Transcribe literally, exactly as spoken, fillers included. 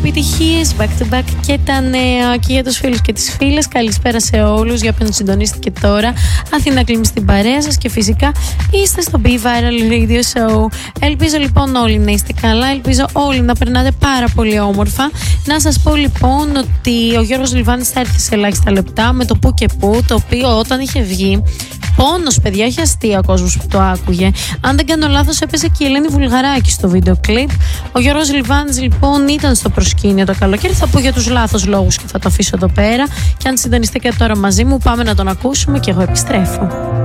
επιτυχίες, back to back και τα νέα. Και για τους φίλους και τις φίλες, καλησπέρα σε όλους. Για όποιον συντονίστηκε τώρα, Αθήνα Κλίμη στην παρέα σας και φυσικά είστε στο Be Viral Radio Show. Ελπίζω λοιπόν όλοι να είστε καλά, ελπίζω όλοι να περνάτε πάρα πολύ όμορφα. Να σας πω λοιπόν ότι ο Γιώργος Λιβάνης θα έρθει σε ελάχιστα λεπτά με το που και που, το οποίο όταν είχε βγει. Πόνος, παιδιά, έχει αστεία ο κόσμος που το άκουγε. Αν δεν κάνω λάθος, έπαιζε και η Ελένη Βουλγαράκη στο βίντεο κλιπ. Ο Γιώργος Λιβάνης λοιπόν ήταν στο προσκήνιο το καλοκαίρι. Θα πω για τους λάθος λόγους και θα το αφήσω εδώ πέρα. Και αν συντονιστείτε και τώρα μαζί μου, πάμε να τον ακούσουμε και εγώ επιστρέφω.